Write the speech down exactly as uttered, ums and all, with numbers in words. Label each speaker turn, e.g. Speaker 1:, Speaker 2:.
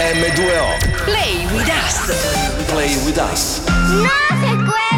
Speaker 1: emme due o.
Speaker 2: Play with us.
Speaker 1: Play with us.
Speaker 3: No se puede.